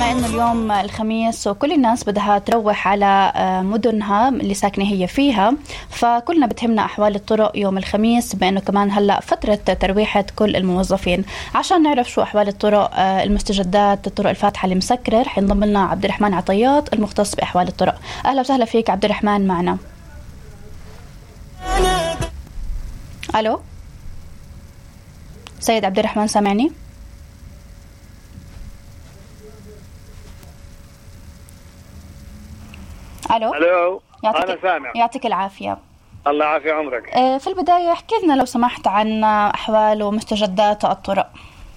بما انه اليوم الخميس وكل الناس بدها تروح على مدنها اللي ساكنه هي فيها، فكلنا بتهمنا احوال الطرق يوم الخميس، بانه كمان هلا فتره ترويحه كل الموظفين. عشان نعرف شو احوال الطرق المستجدات، الطرق الفاتحه اللي مسكره، رح ينضم لنا عبد الرحمن عطيات المختص باحوال الطرق. اهلا وسهلا فيك عبد الرحمن معنا. الو سيد عبد الرحمن، سامعني؟ الو انا سامع. يعطيك العافيه. الله يعافي عمرك. في البدايه احكي لنا لو سمحت عن احوال ومستجدات الطرق.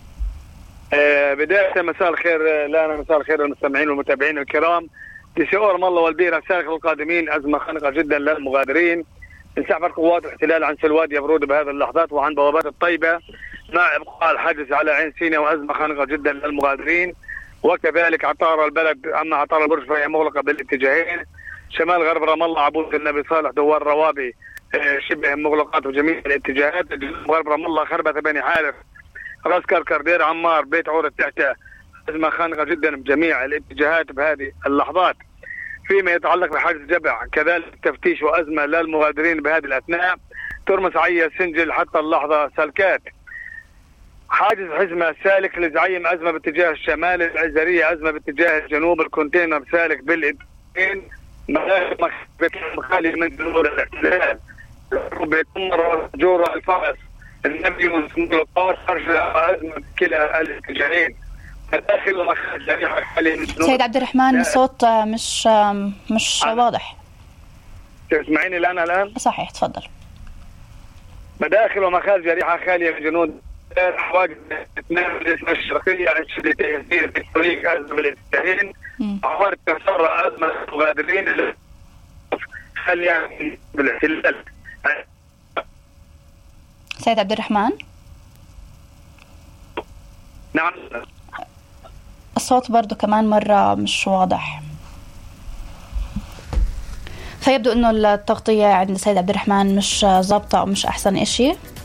بدايه مساء الخير لنا، مساء الخير للمستمعين والمتابعين الكرام. لشؤور الله والبيرة سائق القادمين ازمه خانقه جدا للمغادرين. انسحبت قوات الاحتلال عن سلواد يبرود بهذه اللحظات وعن بوابات الطيبه مع ابقاء الحاجز على عين سيناء، وازمه خانقه جدا للمغادرين. وكذلك عطار البلد، اما عطار البرج فهي مغلقه بالاتجاهين، شمال غرب رام الله عبود النبي صالح دوار روابي شبه مغلقات بجميع الاتجاهات. غرب رام الله خربة بني حارث راس كركر دير عمار بيت عور التحتة، ازمه خانقه جدا بجميع الاتجاهات بهذه اللحظات. فيما يتعلق بحاجز جبع كذلك تفتيش وازمه للمغادرين بهذه الاثناء. ترمس عيه سنجل حتى اللحظه سلكات. حاجز حزمه سالك لزعيم ازمه باتجاه الشمال، العزريه ازمه باتجاه الجنوب، الكونتينر سالك بالاتجاهين، خالي من جنود الاحتلال، بيتمر جورة الفرس النبي وسمو القار خرج ازمه كلا الاتجاهين. داخل ومخارج جريحه خالي من جنود. سيد عبد الرحمن الصوت مش واضح. تسمعيني الان؟ صحيح، تفضل. مداخل ومخارج جريحه خاليه من جنود حواجز اثنين الاسم الشرقيه عن شدة يسير في طريق ازمه الاتجاهين. عوار تسرع ازمه المغادرين خاليه بالاحتلال. سيد عبد الرحمن، نعم الصوت برضو كمان مرة مش واضح، فيبدو انه التغطية عند سيد عبد الرحمن مش ضابطة او مش احسن اشي.